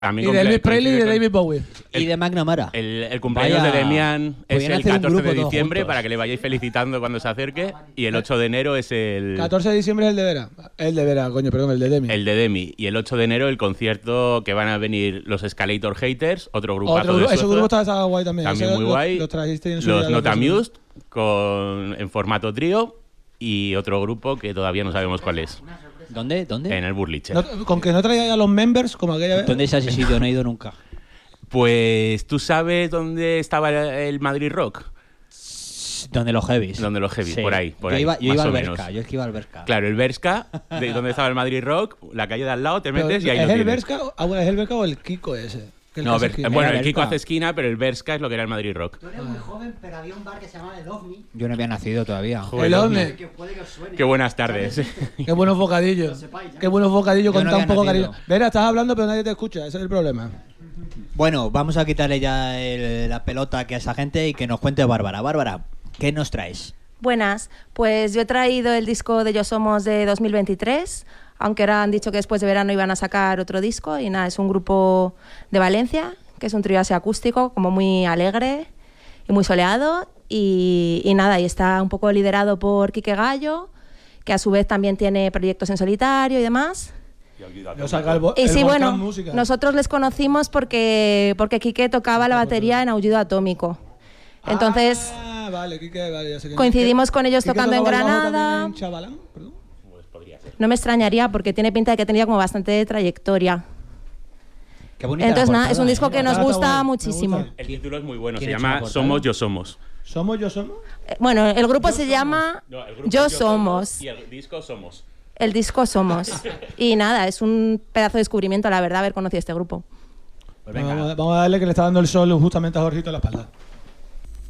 También Y de Elvis Presley y de David Bowie. Y de McNamara. El cumpleaños Vaya. de Demian es Podrían el hacer un 14 grupo de todos diciembre juntos. para que le vayáis felicitando cuando se acerque. Y el 8 de enero es el 14 de diciembre es el de Vera. El de Vera, coño, perdón, el de Demi. de Demi. Y el 8 de enero el concierto que van a venir los Escalator Haters, otro grupazo Otro de grupo, ese Suecia. grupo está guay también. También Ese muy lo- guay. Los trajiste en su Los día, Not los Amused en formato trío. Y otro grupo que todavía no sabemos cuál es. ¿Dónde? En el Burliche. No, con que no traiga a los members, como aquella vez. ¿Dónde es ese sitio? No he ido nunca. Pues, ¿tú sabes dónde estaba el Madrid Rock? ¿Dónde los heavies? Donde los heavies, Sí. por ahí. Yo iba más al o Berca. menos. Yo es que iba al Berca. Claro, el Berska, de donde estaba el Madrid Rock, la calle de al lado, te Pero, metes y ahí ¿es lo el tienes. Berska? ¿Es el Berska o el Kiko ese? Que No, hace esquina. bueno, Era el Kiko Berska. hace esquina, pero el Berska es lo que era el Madrid Rock. Tú eres muy joven, pero había un bar que se llamaba El OVNI. Yo no había nacido todavía. Joder, El Ovni. Que puede que os suene. Qué buenas tardes. Qué buenos bocadillos. sepáis ya. Qué buenos bocadillos Yo con no tan había poco nacido. cariño. Vera, estás hablando pero nadie te escucha. Ese es el problema. Bueno, vamos a quitarle ya la pelota que a esa gente y que nos cuente Bárbara. Bárbara, ¿qué nos traes? Buenas, pues yo he traído el disco de Yo Somos de 2023, aunque ahora han dicho que después de verano iban a sacar otro disco y nada, es un grupo de Valencia, que es un trío así acústico, como muy alegre y muy soleado y nada, y está un poco liderado por Quique Gallo, que a su vez también tiene proyectos en solitario y demás. Yo saca el Y sí, Volcán bueno, Música. nosotros les conocimos porque Quique tocaba la batería en Aullido Atómico. Entonces Vale, Quique, vale, ya sé quién es. coincidimos con ellos ¿Quique tocando en tocaba el bajo Granada. también en Chavalán? Perdón. No me extrañaría porque tiene pinta de que tenía como bastante trayectoria. Qué bonita Entonces, la nada, es un portada, disco ¿eh? que nos Está gusta guay, me muchísimo. gusta. El título es muy bueno, se ¿Quién ha hecho la llama portada? Somos Yo Somos. ¿Somos yo somos? Bueno, el grupo se llama No, el grupo Yo es Somos. y el disco Somos. El disco Somos. Y nada, es un pedazo de descubrimiento, la verdad, haber conocido este grupo. Pues venga. Vamos a darle que le está dando el sol justamente a Jorgito en la espalda.